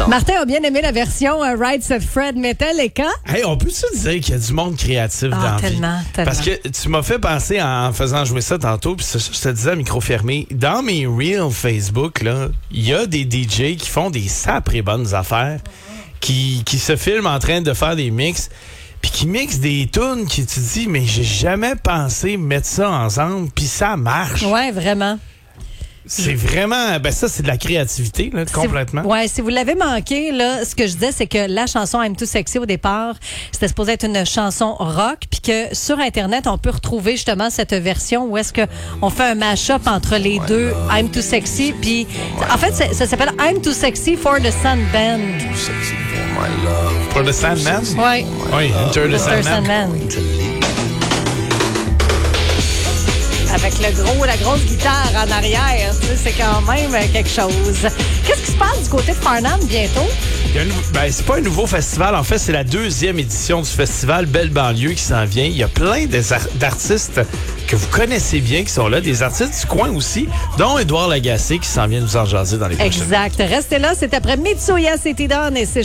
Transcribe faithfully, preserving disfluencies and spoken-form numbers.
Martin a bien aimé la version uh, Rights of Fred Metallica. Hey, on peut-tu dire qu'il y a du monde créatif Ah, dans la tellement, vie? tellement. Parce que tu m'as fait penser en faisant jouer ça tantôt, puis je te disais à micro fermé, dans mes reels Facebook, là, il y a des D J qui font des saprés bonnes affaires, qui, qui se filment en train de faire des mix, puis qui mixent des tunes qui tu dis, mais j'ai jamais pensé mettre ça ensemble, puis ça marche. Ouais, vraiment. C'est vraiment, ben ça, c'est de la créativité, là, complètement. Si, ouais, si vous l'avez manqué, là, ce que je disais, c'est que la chanson I'm Too Sexy, au départ, c'était supposé être une chanson rock, puis que sur Internet, on peut retrouver justement cette version où est-ce que on fait un mash-up entre les deux, I'm Too Sexy, puis en fait, ça s'appelle I'm Too Sexy for the Sun Band. For the Sandman? Oui. Oui, Enter the Sandman. Sandman. Avec le gros, la grosse guitare en arrière, tu sais, c'est quand même quelque chose. Qu'est-ce qui se passe du côté de Farnham bientôt? Il y a un, ben, c'est pas un nouveau festival. En fait, c'est la deuxième édition du festival Belle Banlieue qui s'en vient. Il y a plein d'artistes que vous connaissez bien qui sont là, des artistes du coin aussi, dont Édouard Lagacé qui s'en vient nous en jaser dans les prochaines. Exact. Restez là, c'est après Mitsuya City Dawn et c'est